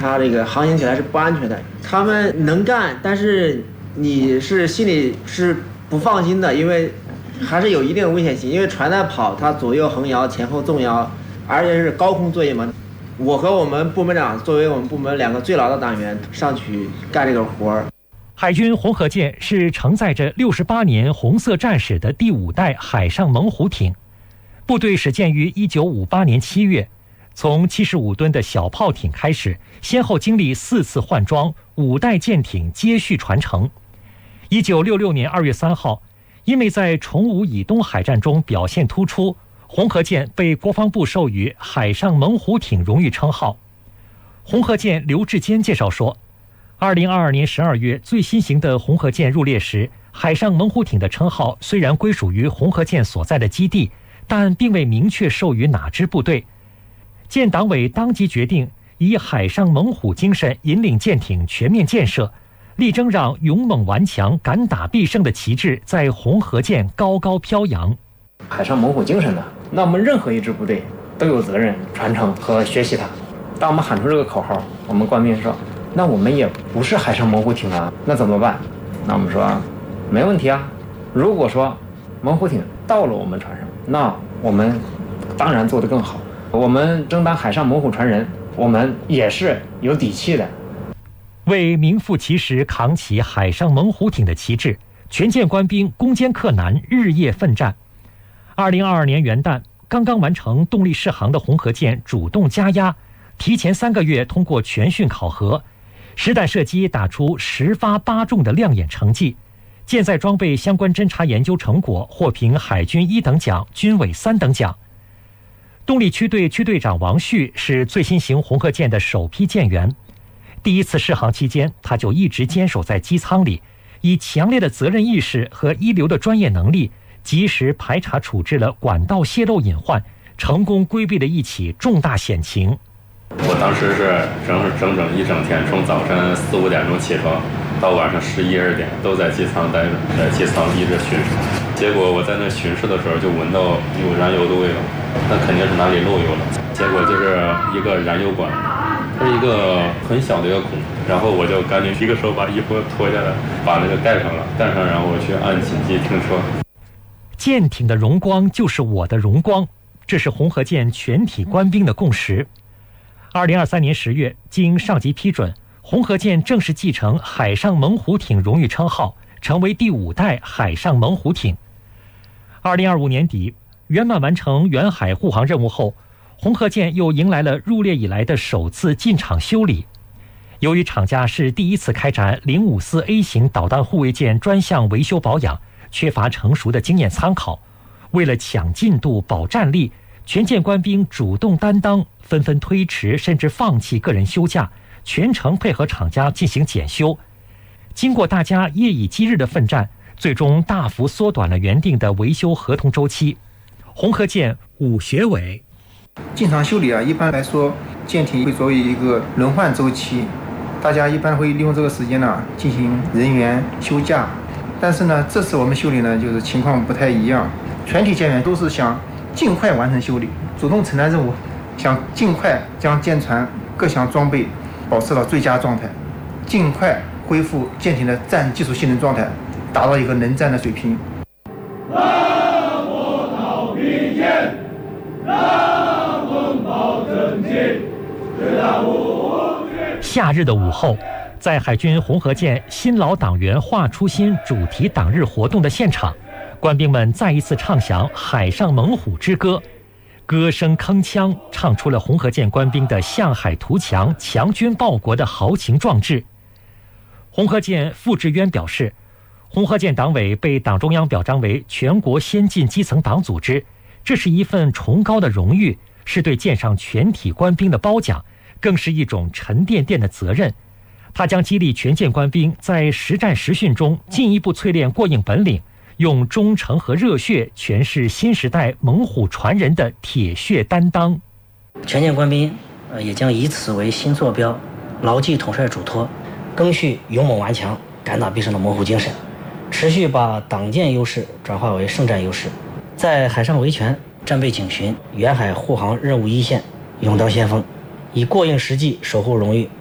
他这个航行起来是不安全的。他们能干，但是你是心里是不放心的，因为还是有一定的危险性，因为船在跑，它左右横摇、前后纵摇，而且是高空作业嘛。我和我们部门长作为我们部门2个最老的党员上去干这个活儿。 海军红河舰是承载着68年红色战史的第5代海上猛虎艇，部队始建于1958年7月，从75吨的小炮艇开始，先后经历4次换装，5代舰艇接续传承。1966年2月3号，因为在崇武以东海战中表现突出，红河舰被国防部授予海上猛虎艇荣誉称号。红河舰刘志坚介绍说，2022年12月最新型的红河舰入列时，海上猛虎艇的称号虽然归属于红河舰所在的基地，但并未明确授予哪支部队。舰党委当即决定以海上猛虎精神引领舰艇全面建设，力争让勇猛顽强、敢打必胜的旗帜在红河舰高高飘扬。 海上猛虎精神呢，那我们任何一支部队都有责任传承和学习它。当我们喊出这个口号，我们官兵说，那我们也不是海上猛虎艇啊，那怎么办？那我们说没问题啊，如果说猛虎艇到了我们船上，那我们当然做得更好。我们争当海上猛虎传人，我们也是有底气的。 为名副其实扛起海上猛虎艇的旗帜，全舰官兵攻坚克难，日夜奋战。2022年元旦，刚刚完成动力试航的红河舰主动加压，提前3个月通过全训考核，实弹射击打出10发8中的亮眼成绩。舰载装备相关侦察研究成果获评海军1等奖、军委3等奖。动力区队区队长王旭是最新型红河舰的首批舰员。第一次试航期间，他就一直坚守在机舱里，以强烈的责任意识和一流的专业能力，及时排查处置了管道泄漏隐患，成功规避了一起重大险情。 我当时是整整一整天，从早晨4、5点钟起床，到晚上11、12点都在机舱待着，在机舱一直巡视。结果我在那巡视的时候就闻到有燃油的味道，那肯定是哪里漏油了。结果就是一个燃油管，它是一个很小的一个孔，然后我就赶紧一个手把衣服脱下来，把那个盖上，然后我去按紧急停车。 舰艇的荣光就是我的荣光，这是红河舰全体官兵的共识。2023年10月，经上级批准，红河舰正式继承海上猛虎艇荣誉称号，成为第5代海上猛虎艇。2025年底，圆满完成远海护航任务后，红河舰又迎来了入列以来的首次进场修理。由于厂家是第一次开展054A 型导弹护卫舰专项维修保养，缺乏成熟的经验参考，为了抢进度保战力，全舰官兵主动担当，纷纷推迟甚至放弃个人休假，全程配合厂家进行检修。经过大家夜以继日的奋战，最终大幅缩短了原定的维修合同周期。红河舰武学委进场修理啊，一般来说舰艇会作为一个轮换周期，大家一般会利用这个时间呢进行人员休假。但是呢，这次我们修理呢，就是情况不太一样，全体舰员都是想尽快完成修理，主动承担任务，想尽快将舰船各项装备保持到最佳状态，尽快恢复舰艇的战技术性能状态，达到一个能战的水平。 让我讨比肩，让我保正气，直到无惧。 夏日的午后，在海军红河舰新老党员话初心主题党日活动的现场，官兵们再一次唱响海上猛虎之歌，歌声铿锵，唱出了红河舰官兵的向海图强、强军报国的豪情壮志。红河舰傅志渊表示，红河舰党委被党中央表彰为全国先进基层党组织，这是一份崇高的荣誉，是对舰上全体官兵的褒奖，更是一种沉甸甸的责任。他将激励全舰官兵在实战实训中进一步淬炼过硬本领，用忠诚和热血诠释新时代猛虎传人的铁血担当。 全舰官兵也将以此为新坐标，牢记统帅嘱托，赓续勇猛顽强、敢打必胜的猛虎精神，持续把党建优势转化为圣战优势，在海上维权、战备警巡、远海护航任务一线勇当先锋，以过硬实际守护荣誉，